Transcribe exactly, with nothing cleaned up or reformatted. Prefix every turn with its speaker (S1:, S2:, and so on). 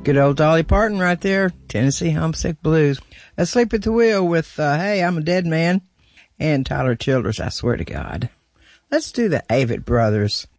S1: Good old Dolly Parton right there, Tennessee Homesick Blues. Asleep at the Wheel with, uh, Hey, I'm a Dead Man, and Tyler Childers, I Swear to God. Let's do the Avett Brothers.